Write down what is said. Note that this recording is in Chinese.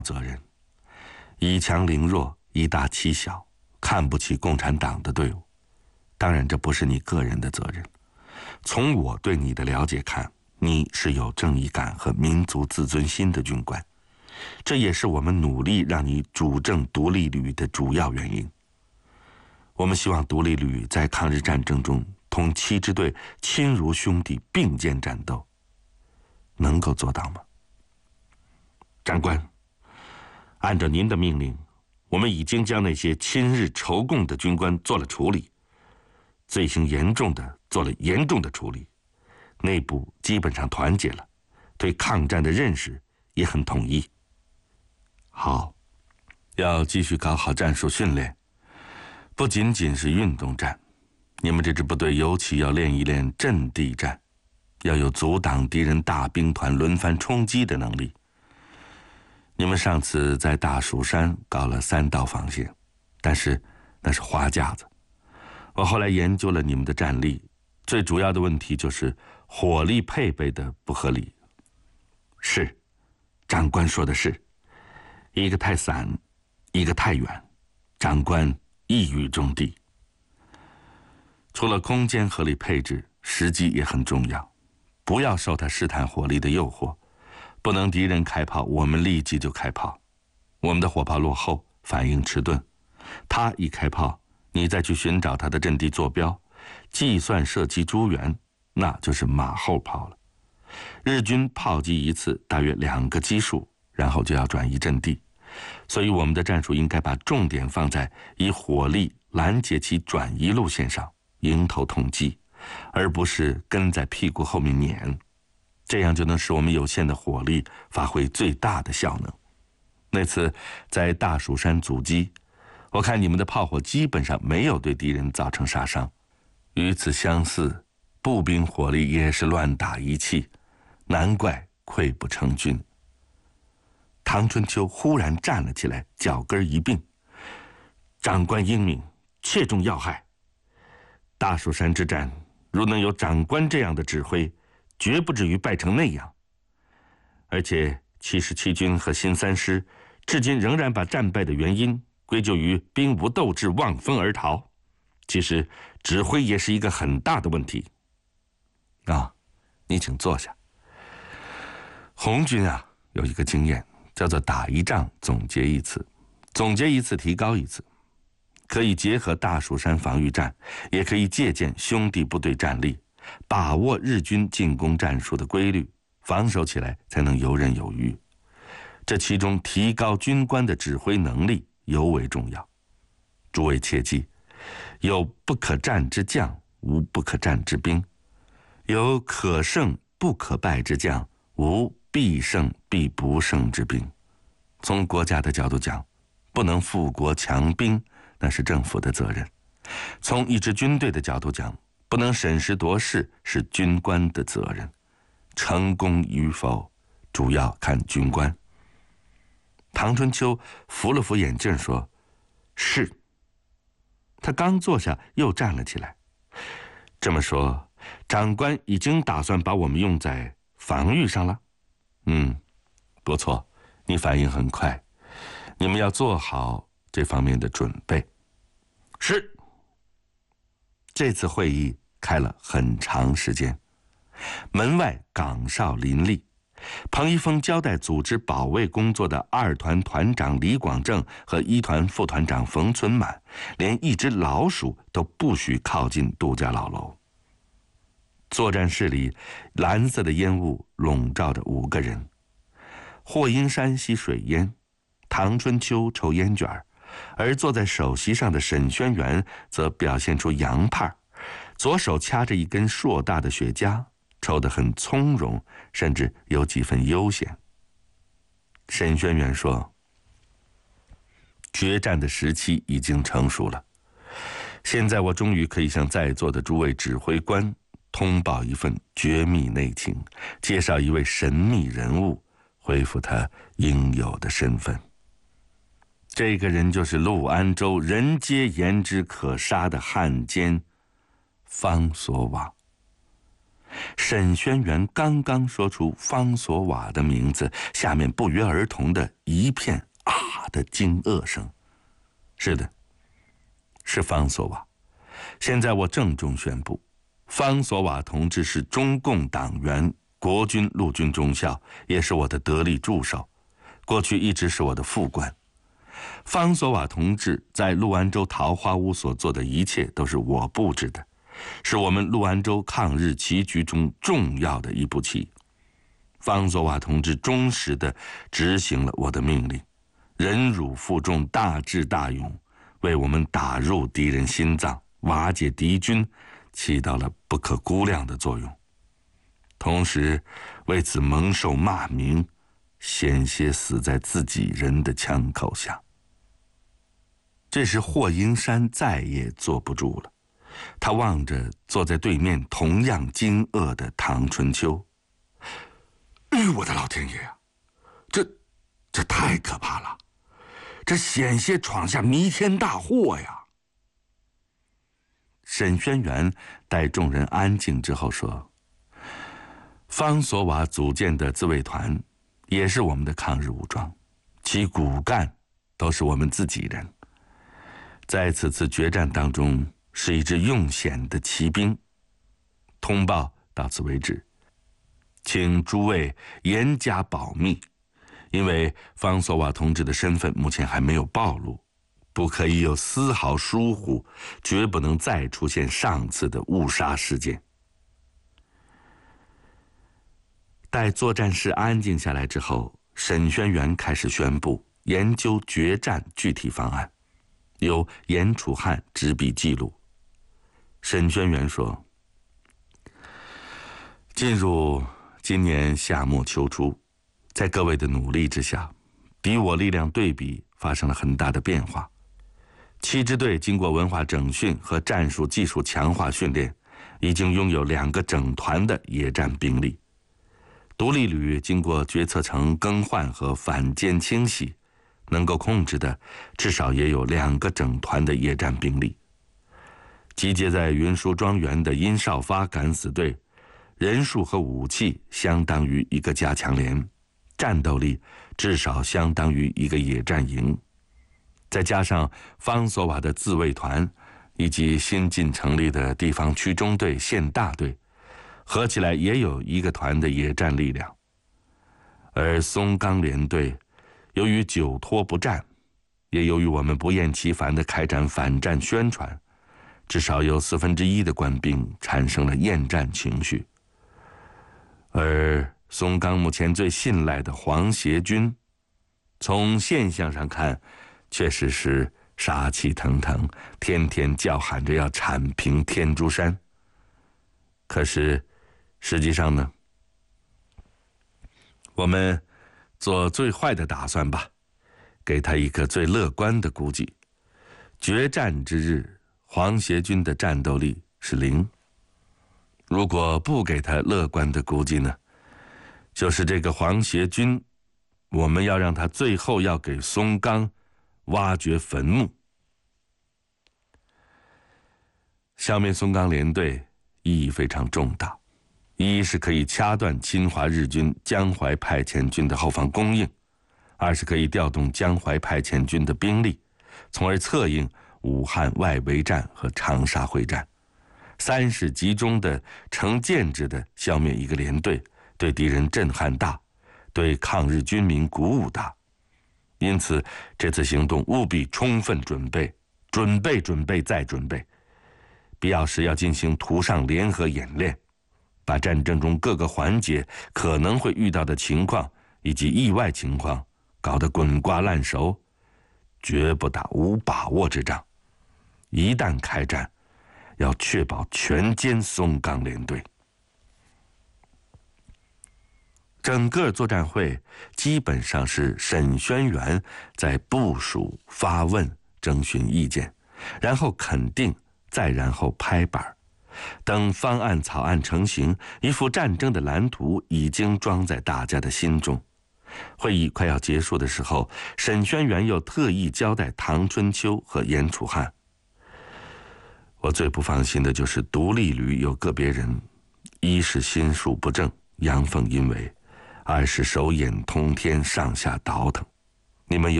责任，以强凌弱，以大欺小，看不起共产党的队伍。当然，这不是你个人的责任。从我对你的了解看，你是有正义感和民族自尊心的军官，这也是我们努力让你主政独立旅的主要原因。我们希望独立旅在抗日战争中同七支队亲如兄弟并肩战斗，能够做到吗？长官，按照您的命令，我们已经将那些亲日仇共的军官做了处理，罪行严重的做了严重的处理，内部基本上团结了，对抗战的认识也很统一。好，要继续搞好战术训练，不仅仅是运动战，你们这支部队尤其要练一练阵地战，要有阻挡敌人大兵团轮番冲击的能力。你们上次在大蜀山搞了3道防线，但是那是花架子。我后来研究了你们的战力，最主要的问题就是火力配备的不合理。是，长官说的是，一个太散，一个太远，长官一语中的。除了空间合理配置，时机也很重要，不要受他试探火力的诱惑，不能敌人开炮，我们立即就开炮。我们的火炮落后，反应迟钝，他一开炮，你再去寻找他的阵地坐标，计算射击诸元，那就是马后炮了。日军炮击一次大约2个基数，然后就要转移阵地，所以我们的战术应该把重点放在以火力拦截其转移路线上，迎头痛击，而不是跟在屁股后面撵，这样就能使我们有限的火力发挥最大的效能。那次在大蜀山阻击，我看你们的炮火基本上没有对敌人造成杀伤，与此相似，步兵火力也是乱打一气，难怪溃不成军。唐春秋忽然站了起来，脚跟一并：长官英明，切中要害。大蜀山之战，如能有长官这样的指挥，绝不至于败成那样。而且77军和新3师至今仍然把战败的原因归咎于兵无斗志，望风而逃。其实指挥也是一个很大的问题。你请坐下。红军有一个经验，叫做打一仗总结一次，总结一次提高一次。可以结合大蜀山防御战，也可以借鉴兄弟部队战力，把握日军进攻战术的规律，防守起来才能游刃有余。这其中提高军官的指挥能力尤为重要。诸位切记，有不可战之将，无不可战之兵；有可胜不可败之将，无必胜必不胜之兵。从国家的角度讲，不能富国强兵，那是政府的责任；从一支军队的角度讲，不能审时度势，是军官的责任。成功与否，主要看军官。唐春秋扶了扶眼镜说：“是。”他刚坐下，又站了起来。这么说，长官已经打算把我们用在防御上了？不错，你反应很快。你们要做好这方面的准备。是。这次会议开了很长时间，门外岗哨林立。彭一峰交代组织保卫工作的2团团长李广正和1团副团长冯存满，连一只老鼠都不许靠近杜家老楼。作战室里，蓝色的烟雾笼罩着5个人。霍英山吸水烟，唐春秋抽烟卷，而坐在首席上的沈轩辕则表现出洋派，左手掐着一根硕大的雪茄，抽得很从容，甚至有几分悠闲。沈轩辕说：“决战的时期已经成熟了，现在我终于可以向在座的诸位指挥官通报一份绝密内情，介绍一位神秘人物，恢复他应有的身份。这个人就是陆安州人皆言之可杀的汉奸方所往。 沈轩辕刚刚说出方所瓦的名字，下面不约而同的一片啊的惊愕声。是的，是方所瓦。现在我郑重宣布，方所瓦同志是中共党员，国军陆军中校，也是我的得力助手，过去一直是我的副官。方所瓦同志在陆安州桃花坞所做的一切都是我布置的，是我们陆安州抗日棋局中重要的一步棋。方所瓦同志忠实地执行了我的命令，忍辱负重，大智大勇，为我们打入敌人心脏，瓦解敌军，起到了不可估量的作用。同时为此蒙受骂名，险些死在自己人的枪口下。这时霍英山再也坐不住了，他望着坐在对面同样惊愕的唐春秋。我的老天爷啊，这太可怕了，这险些闯下弥天大祸呀！沈轩辕待众人安静之后说，方所瓦组建的自卫团也是我们的抗日武装，其骨干都是我们自己人，在此次决战当中是一支用险的骑兵。通报到此为止，请诸位严加保密，因为方所瓦同志的身份目前还没有暴露，不可以有丝毫疏忽，绝不能再出现上次的误杀事件。待作战室安静下来之后，沈轩辕开始宣布研究决战具体方案，由严楚汉执笔记录。沈轩辕说，进入今年夏末秋初，在各位的努力之下，敌我力量对比发生了很大的变化。7支队经过文化整训和战术技术强化训练，已经拥有2个整团的野战兵力。独立旅经过决策层更换和反间清洗，能够控制的至少也有2个整团的野战兵力。集结在云舒庄园的殷少发敢死队，人数和武器相当于1个加强连，战斗力至少相当于1个野战营。再加上方所瓦的自卫团以及新近成立的地方区中队、县大队，合起来也有1个团的野战力量。而松冈联队由于久拖不战，也由于我们不厌其烦地开展反战宣传，至少有1/4的官兵产生了厌战情绪。而松冈目前最信赖的黄协军，从现象上看，确实是杀气腾腾，天天叫喊着要铲平天竺山。可是实际上呢，我们做最坏的打算吧，给他一个最乐观的估计。决战之日，黄协军的战斗力是0。如果不给他乐观的估计呢，就是这个黄协军，我们要让他最后要给松冈挖掘坟墓。消灭松冈联队意义非常重大，一是可以掐断侵华日军江淮派遣军的后方供应，二是可以调动江淮派遣军的兵力，从而策应武汉外围战和长沙会战，三是集中的成建制的消灭1个连队，对敌人震撼大，对抗日军民鼓舞大。因此这次行动务必充分准备，准备再准备，必要时要进行图上联合演练，把战争中各个环节可能会遇到的情况以及意外情况搞得滚瓜烂熟，绝不打无把握之仗。一旦开战，要确保全歼松冈联队。整个作战会基本上是沈轩辕在部署、发问、征询意见，然后肯定，再然后拍板。等方案草案成型，一幅战争的蓝图已经装在大家的心中。会议快要结束的时候，沈轩辕又特意交代唐春秋和严楚汉，我最不放心的就是独立旅有个别人一是心术不正，阳奉阴违；二是手眼通天，上下倒腾。你们